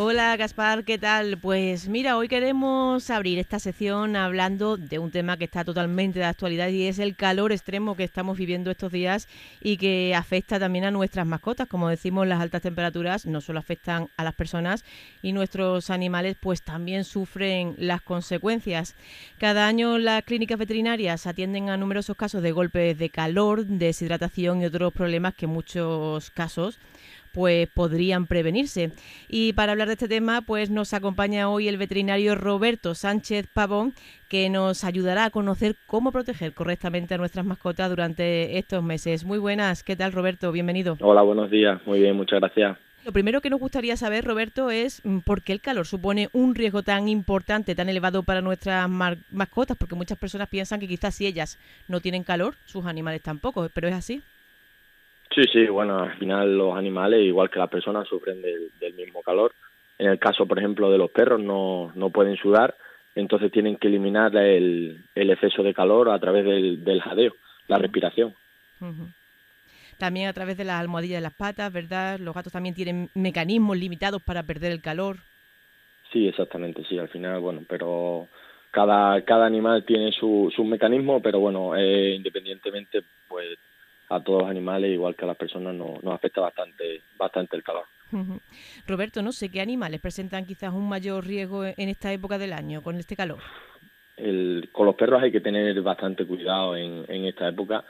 Hola Gaspar, ¿qué tal? Pues mira, hoy queremos abrir esta sección hablando de un tema que está totalmente de actualidad y es el calor extremo que estamos viviendo estos días y que afecta también a nuestras mascotas. Como decimos, las altas temperaturas no solo afectan a las personas y nuestros animales pues también sufren las consecuencias. Cada año las clínicas veterinarias atienden a numerosos casos de golpes de calor, deshidratación y otros problemas que en muchos casos pues podrían prevenirse. Y para hablar de este tema, pues nos acompaña hoy el veterinario Roberto Sánchez Pavón, que nos ayudará a conocer cómo proteger correctamente a nuestras mascotas durante estos meses. Muy buenas, ¿qué tal, Roberto? Bienvenido. Hola, buenos días. Muy bien, muchas gracias. Lo primero que nos gustaría saber, Roberto, es por qué el calor supone un riesgo tan importante, tan elevado para nuestras mascotas, porque muchas personas piensan que quizás si ellas no tienen calor, sus animales tampoco, pero es así. Sí, sí, bueno, al final los animales, igual que las personas, sufren del mismo calor. En el caso, por ejemplo, de los perros, no pueden sudar, entonces tienen que eliminar el exceso de calor a través del jadeo, la Uh-huh. respiración. Uh-huh. También a través de las almohadillas de las patas, ¿verdad? Los gatos también tienen mecanismos limitados para perder el calor. Sí, exactamente, sí, al final, bueno, pero cada animal tiene su mecanismo, pero bueno, independientemente, pues a todos los animales, igual que a las personas, nos afecta bastante el calor. Ujú. Roberto, no sé qué animales presentan quizás un mayor riesgo en esta época del año con este calor. Con los perros hay que tener bastante cuidado en esta época,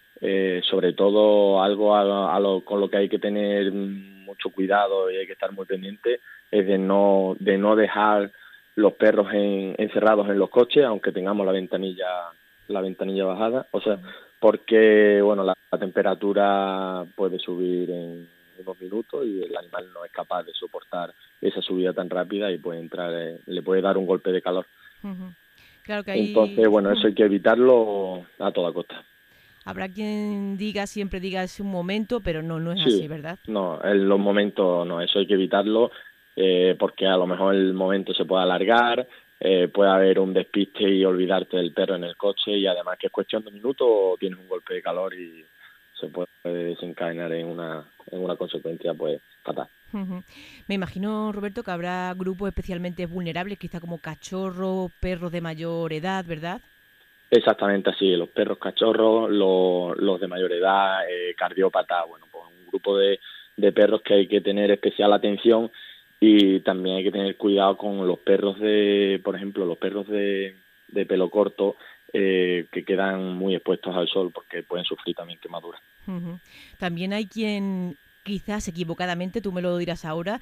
sobre todo algo con lo que hay que tener mucho cuidado y hay que estar muy pendiente es de no dejar los perros encerrados en los coches, aunque tengamos la ventanilla bajada, o sea, porque bueno, la temperatura puede subir en unos minutos y el animal no es capaz de soportar esa subida tan rápida y puede entrar, le puede dar un golpe de calor. Ujú. Claro que Entonces, hay... bueno, eso hay que evitarlo a toda costa. Habrá quien diga, siempre diga es un momento, pero no, no es así, Sí, ¿verdad? no, en los momentos no, eso hay que evitarlo, porque a lo mejor el momento se puede alargar, puede haber un despiste y olvidarte del perro en el coche y además que es cuestión de minutos o tienes un golpe de calor y se puede desencadenar en una consecuencia pues fatal. Ujú. Me imagino, Roberto, que habrá grupos especialmente vulnerables, quizá como cachorros, perros de mayor edad, ¿verdad? Exactamente así, los perros cachorros, los de mayor edad, cardiópatas, bueno, pues un grupo de perros que hay que tener especial atención y también hay que tener cuidado con los perros por ejemplo, los perros de pelo corto que quedan muy expuestos al sol porque pueden sufrir también quemaduras. Ujú. También hay quien, quizás equivocadamente, tú me lo dirás ahora,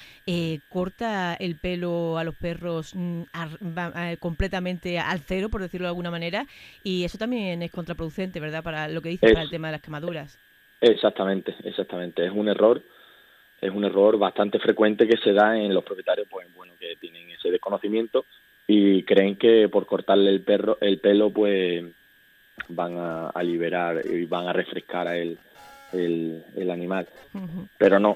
corta el pelo a los perros completamente al cero, por decirlo de alguna manera, y eso también es contraproducente, ¿verdad? Para lo que dices, Es para el tema de las quemaduras. exactamente, es un error bastante frecuente que se da en los propietarios, pues bueno, que tienen ese desconocimiento y creen que por cortarle el pelo, pues van a liberar y van a refrescar a el animal. Ujú. Pero no,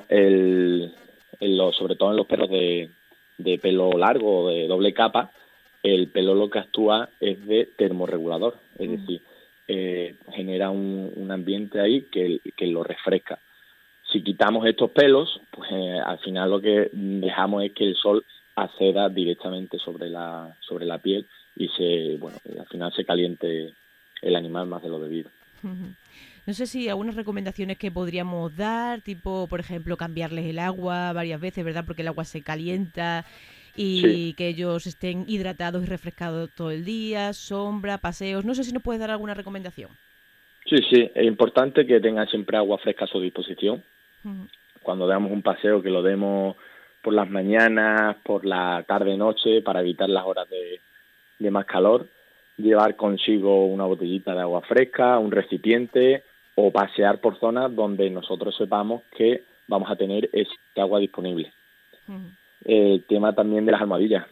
sobre todo en los perros de pelo largo o de doble capa, el pelo lo que actúa es de termorregulador, es Ujú. decir, genera un ambiente ahí que lo refresca. Si quitamos estos pelos, pues al final lo que dejamos es que el sol acceda directamente sobre la piel y al final se caliente el animal más de lo debido. Ujú. No sé si algunas recomendaciones que podríamos dar, tipo, por ejemplo, cambiarles el agua varias veces, ¿verdad? Porque el agua se calienta Sí, y que ellos estén hidratados y refrescados todo el día, sombra, paseos. No sé si nos puedes dar alguna recomendación. sí, sí, es importante que tengan siempre agua fresca a su disposición. Ujú. Cuando damos un paseo, que lo demos por las mañanas, por la tarde-noche, para evitar las horas de más calor. Llevar consigo una botellita de agua fresca, un recipiente o pasear por zonas donde nosotros sepamos que vamos a tener ese agua disponible. Ujú. El tema también de las almohadillas.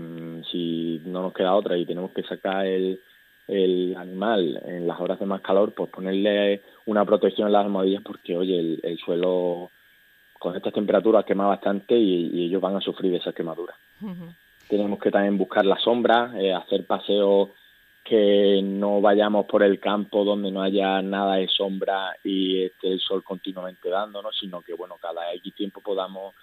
Si no nos queda otra y tenemos que sacar el animal en las horas de más calor, pues ponerle una protección en las almohadillas porque, oye, el suelo con estas temperaturas quema bastante y ellos van a sufrir esas quemaduras. Ujú. Tenemos que también buscar la sombra, hacer paseos que no vayamos por el campo donde no haya nada de sombra y esté el sol continuamente dándonos, sino que, bueno, cada X tiempo podamos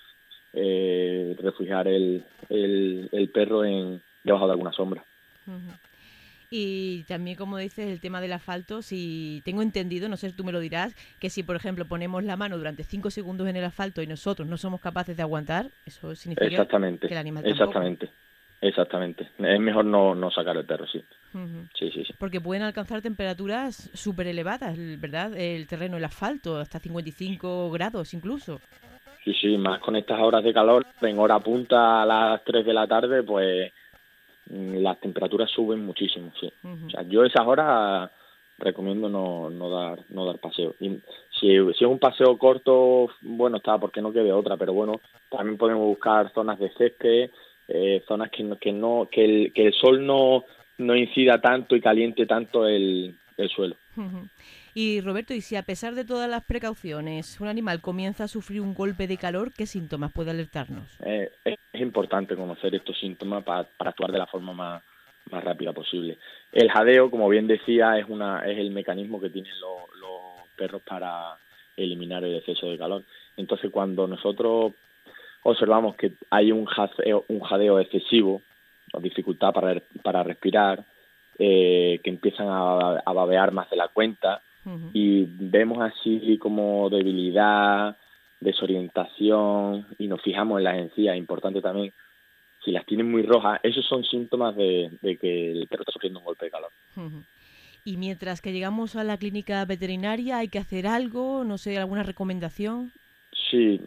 refugiar el perro debajo de alguna sombra. Uh-huh. Y también, como dices, el tema del asfalto, si tengo entendido, no sé si tú me lo dirás, que si, por ejemplo, ponemos la mano durante 5 segundos en el asfalto y nosotros no somos capaces de aguantar, eso significa que el animal tampoco. Exactamente. Es mejor no sacar el perro, sí. Uh-huh. Sí. Porque pueden alcanzar temperaturas súper elevadas, ¿verdad? El terreno, el asfalto, hasta 55 grados incluso. Sí, más con estas horas de calor, en hora punta a las 3 de la tarde, pues las temperaturas suben muchísimo, sí. Uh-huh. O sea, yo esas horas recomiendo no dar paseo. Y si es un paseo corto, bueno, está, porque no quede otra, pero bueno, también podemos buscar zonas de césped, zonas que el sol no incida tanto y caliente tanto el suelo. Uh-huh. Y Roberto, y si a pesar de todas las precauciones un animal comienza a sufrir un golpe de calor, ¿qué síntomas puede alertarnos? Es importante conocer estos síntomas para actuar de la forma más rápida posible. El jadeo, como bien decía, es el mecanismo que tienen los perros para eliminar el exceso de calor. Entonces, cuando nosotros observamos que hay un jadeo excesivo, o dificultad para respirar, que empiezan a babear más de la cuenta, uh-huh, y vemos así como debilidad, desorientación, y nos fijamos en las encías, importante también, si las tienen muy rojas, esos son síntomas de que el perro está sufriendo un golpe de calor. Uh-huh. Y mientras que llegamos a la clínica veterinaria, ¿hay que hacer algo? No sé, ¿alguna recomendación? Sí,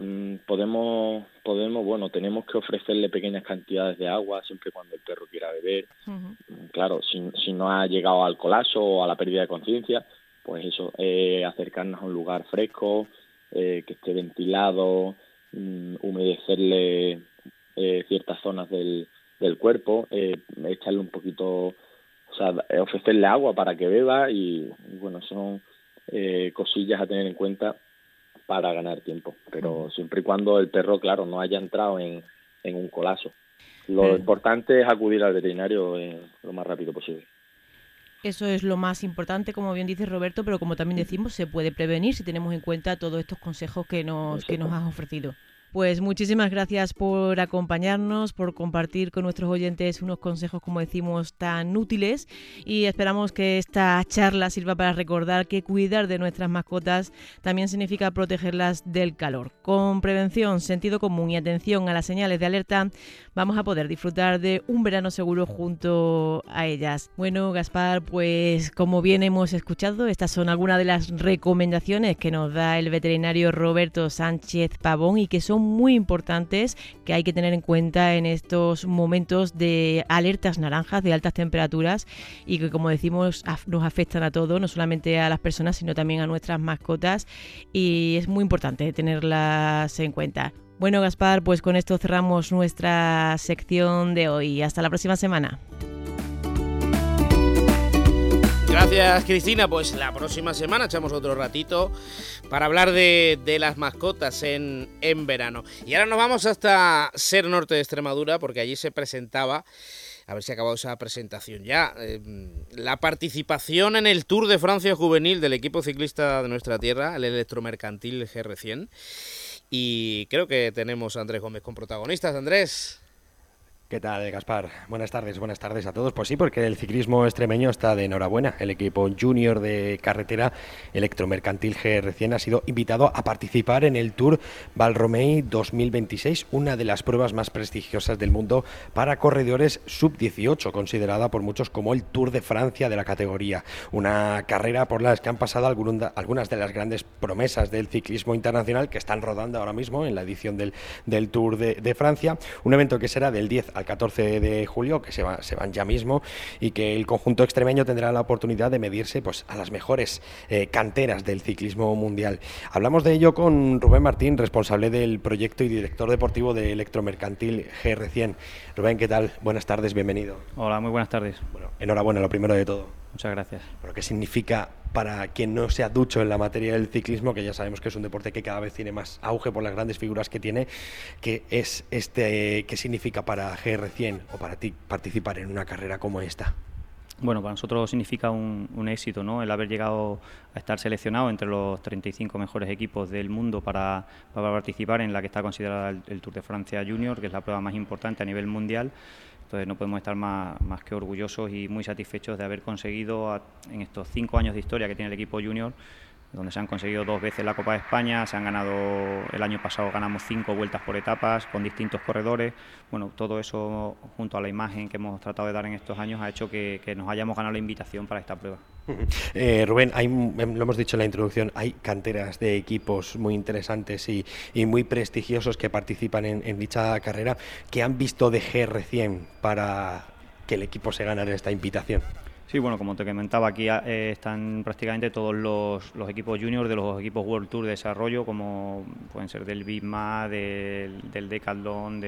tenemos que ofrecerle pequeñas cantidades de agua siempre cuando el perro quiera beber. Uh-huh. Claro, si no ha llegado al colapso o a la pérdida de conciencia, pues eso, acercarnos a un lugar fresco, que esté ventilado, humedecerle ciertas zonas del cuerpo, echarle un poquito, o sea, ofrecerle agua para que beba y bueno, son cosillas a tener en cuenta para ganar tiempo, pero siempre y cuando el perro, claro, no haya entrado en un colapso. Lo importante es acudir al veterinario lo más rápido posible. Eso es lo más importante, como bien dice Roberto, pero como también decimos, se puede prevenir si tenemos en cuenta todos estos consejos que nos has ofrecido. Pues muchísimas gracias por acompañarnos, por compartir con nuestros oyentes unos consejos, como decimos, tan útiles, y esperamos que esta charla sirva para recordar que cuidar de nuestras mascotas también significa protegerlas del calor. Con prevención, sentido común y atención a las señales de alerta, vamos a poder disfrutar de un verano seguro junto a ellas. Bueno, Gaspar, pues como bien hemos escuchado, estas son algunas de las recomendaciones que nos da el veterinario Roberto Sánchez Pavón y que son muy importantes, que hay que tener en cuenta en estos momentos de alertas naranjas, de altas temperaturas, y que, como decimos, nos afectan a todos, no solamente a las personas, sino también a nuestras mascotas, y es muy importante tenerlas en cuenta. Bueno, Gaspar, pues con esto cerramos nuestra sección de hoy. Hasta la próxima semana. Gracias, Cristina. Pues la próxima semana echamos otro ratito para hablar de las mascotas en verano. Y ahora nos vamos hasta Ser Norte de Extremadura, porque allí se presentaba, a ver si ha acabado esa presentación ya, la participación en el Tour de Francia juvenil del equipo ciclista de nuestra tierra, el Electromercantil GR100. Y creo que tenemos a Andrés Gómez con protagonistas. Andrés. ¿Qué tal, Gaspar? Buenas tardes a todos. Pues sí, porque el ciclismo extremeño está de enhorabuena. El equipo junior de carretera Electromercantil GR100 ha sido invitado a participar en el Tour Valromey 2026, una de las pruebas más prestigiosas del mundo para corredores sub-18, considerada por muchos como el Tour de Francia de la categoría. Una carrera por la que han pasado algunas de las grandes promesas del ciclismo internacional que están rodando ahora mismo en la edición del Tour de Francia. Un evento que será del 10 al 14 de julio, que se van ya mismo, y que el conjunto extremeño tendrá la oportunidad de medirse pues a las mejores canteras del ciclismo mundial. Hablamos de ello con Rubén Martín, responsable del proyecto y director deportivo de Electromercantil GR100. Rubén, ¿qué tal? Buenas tardes, bienvenido. Hola, muy buenas tardes. Bueno, enhorabuena, lo primero de todo. Muchas gracias. Bueno, ¿qué significa para quien no sea ducho en la materia del ciclismo, que ya sabemos que es un deporte que cada vez tiene más auge por las grandes figuras que tiene, qué significa para GR100 o para ti participar en una carrera como esta? Bueno, para nosotros significa un éxito, ¿no? El haber llegado a estar seleccionado entre los 35 mejores equipos del mundo para participar en la que está considerada el Tour de Francia Junior, que es la prueba más importante a nivel mundial. Entonces no podemos estar más que orgullosos y muy satisfechos de haber conseguido en estos 5 años de historia que tiene el equipo junior, donde se han conseguido 2 veces la Copa de España, se han ganado, el año pasado ganamos 5 vueltas por etapas con distintos corredores. Bueno, todo eso junto a la imagen que hemos tratado de dar en estos años ha hecho que nos hayamos ganado la invitación para esta prueba. Rubén, lo hemos dicho en la introducción, hay canteras de equipos muy interesantes y muy prestigiosos que participan en dicha carrera. ¿Qué han visto de GR100 para que el equipo se ganara esta invitación? Sí, bueno, como te comentaba, aquí están prácticamente todos los equipos juniors de los equipos World Tour de desarrollo, como pueden ser del Visma, del Decathlon,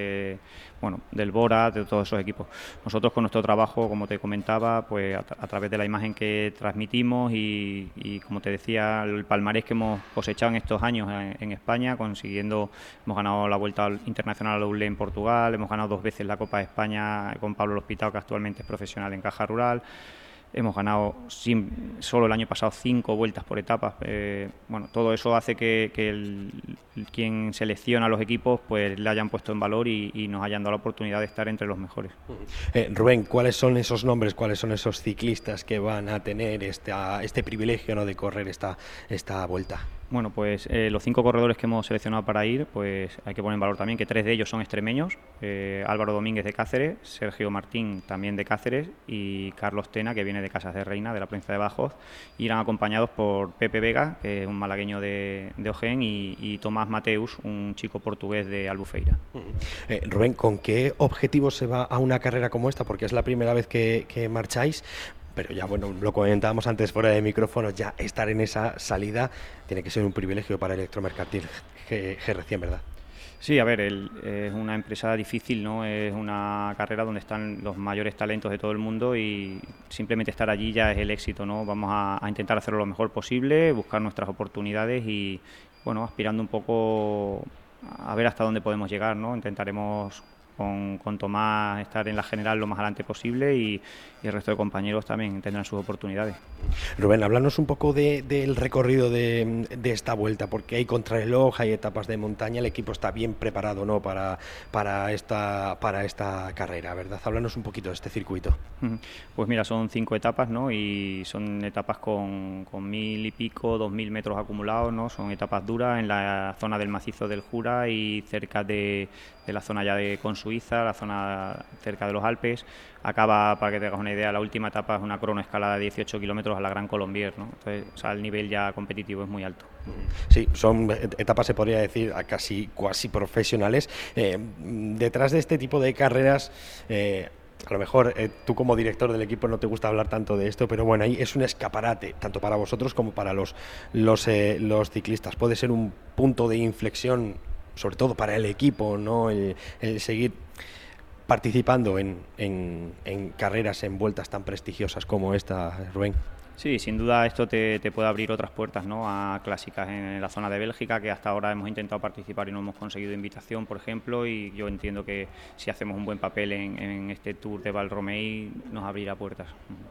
del Bora, de todos esos equipos. Nosotros con nuestro trabajo, como te comentaba, pues a través de la imagen que transmitimos y como te decía, el palmarés que hemos cosechado en estos años en España, hemos ganado la Vuelta Internacional a Loulé en Portugal, hemos ganado 2 veces la Copa de España con Pablo Lospitao, que actualmente es profesional en Caja Rural. Hemos ganado solo el año pasado 5 vueltas por etapas. Bueno, todo eso hace que quien selecciona a los equipos pues le hayan puesto en valor y nos hayan dado la oportunidad de estar entre los mejores. Rubén, ¿cuáles son esos nombres, cuáles son esos ciclistas que van a tener este privilegio, ¿no?, de correr esta vuelta? Bueno, pues los 5 corredores que hemos seleccionado para ir, pues hay que poner en valor también que 3 de ellos son extremeños, Álvaro Domínguez de Cáceres, Sergio Martín también de Cáceres y Carlos Tena, que viene de Casas de Reina, de la provincia de Badajoz. Irán acompañados por Pepe Vega, que es un malagueño de Ojén, y Tomás Mateus, un chico portugués de Albufeira. Rubén, ¿con qué objetivo se va a una carrera como esta? Porque es la primera vez que marcháis. Pero ya, bueno, lo comentábamos antes fuera de micrófono, ya estar en esa salida tiene que ser un privilegio para Electromercantil GR100, ¿verdad? Sí, a ver, es una empresa difícil, ¿no? Es una carrera donde están los mayores talentos de todo el mundo y simplemente estar allí ya es el éxito, ¿no? Vamos a intentar hacerlo lo mejor posible, buscar nuestras oportunidades y, bueno, aspirando un poco a ver hasta dónde podemos llegar, ¿no? Intentaremos con Tomás estar en la general lo más adelante posible y el resto de compañeros también tendrán sus oportunidades. Rubén, háblanos un poco del recorrido de esta vuelta, porque hay contrarreloj, hay etapas de montaña, el equipo está bien preparado, ¿no?, para esta carrera, ¿verdad? Háblanos un poquito de este circuito. Pues mira, son 5 etapas, ¿no?, y son etapas con 1.000 y pico, 2.000 metros acumulados, ¿no? Son etapas duras en la zona del macizo del Jura y cerca de la zona ya con Suiza, la zona cerca de los Alpes. Acaba, para que te hagas una idea, la última etapa es una cronoescalada de 18 kilómetros a la Gran Colombier, ¿no? Entonces, o sea, el nivel ya competitivo es muy alto. Sí, son etapas, se podría decir, casi profesionales. Detrás de este tipo de carreras, a lo mejor tú como director del equipo no te gusta hablar tanto de esto, pero bueno, ahí es un escaparate, tanto para vosotros como para los ciclistas. Puede ser un punto de inflexión, sobre todo para el equipo, ¿no? El seguir participando en carreras, en vueltas tan prestigiosas como esta, Rubén. Sí, sin duda esto te puede abrir otras puertas, ¿no?, a clásicas en la zona de Bélgica, que hasta ahora hemos intentado participar y no hemos conseguido invitación, por ejemplo, y yo entiendo que si hacemos un buen papel en este Tour de Val-Romey nos abrirá puertas.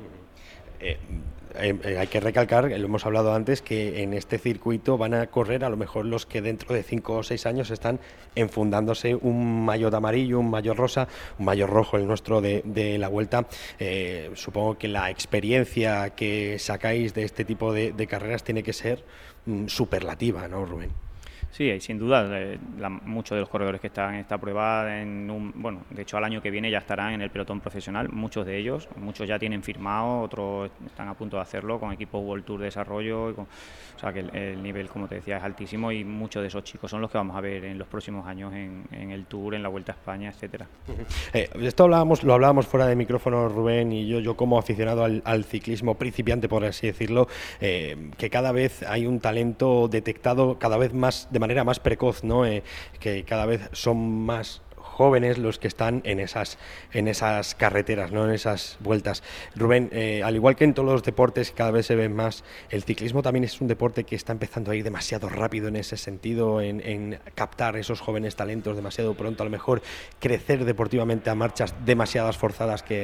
Hay que recalcar, lo hemos hablado antes, que en este circuito van a correr a lo mejor los que dentro de 5 o 6 años están enfundándose un maillot amarillo, un maillot rosa, un maillot rojo, el nuestro de la Vuelta. Supongo que la experiencia que sacáis de este tipo de carreras tiene que ser superlativa, ¿no, Rubén? Sí, sin duda, muchos de los corredores que están en esta prueba, de hecho al año que viene ya estarán en el pelotón profesional, muchos de ellos, muchos ya tienen firmado, otros están a punto de hacerlo con equipos World Tour de desarrollo, o sea que el nivel, como te decía, es altísimo y muchos de esos chicos son los que vamos a ver en los próximos años en el Tour, en la Vuelta a España, etcétera. Esto lo hablábamos fuera de micrófono, Rubén, y yo como aficionado al ciclismo principiante, por así decirlo, que cada vez hay un talento detectado cada vez más de manera más precoz, ¿no? Que cada vez son más jóvenes los que están en esas carreteras, ¿no?, en esas vueltas. Rubén, al igual que en todos los deportes cada vez se ven más, el ciclismo también es un deporte que está empezando a ir demasiado rápido en ese sentido, en captar esos jóvenes talentos demasiado pronto, a lo mejor crecer deportivamente a marchas demasiadas forzadas que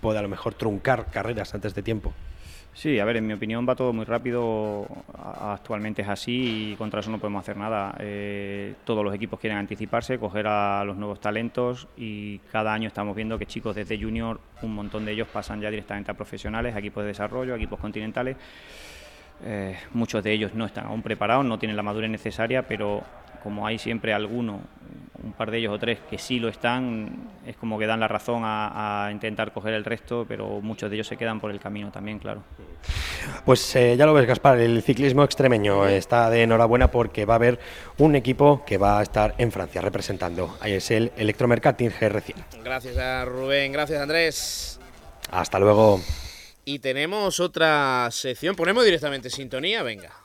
puede a lo mejor truncar carreras antes de tiempo. Sí, a ver, en mi opinión va todo muy rápido, actualmente es así y contra eso no podemos hacer nada. Todos los equipos quieren anticiparse, coger a los nuevos talentos y cada año estamos viendo que chicos desde junior, un montón de ellos pasan ya directamente a profesionales, a equipos de desarrollo, a equipos continentales. Muchos de ellos no están aún preparados, no tienen la madurez necesaria, pero como hay siempre alguno, un par de ellos o tres que sí lo están, es como que dan la razón a intentar coger el resto, pero muchos de ellos se quedan por el camino también, claro. Pues ya lo ves, Gaspar, el ciclismo extremeño está de enhorabuena porque va a haber un equipo que va a estar en Francia representando. Ahí es el Electromercantil GR100. Gracias a Rubén, gracias Andrés. Hasta luego. Y tenemos otra sección, ponemos directamente sintonía, venga.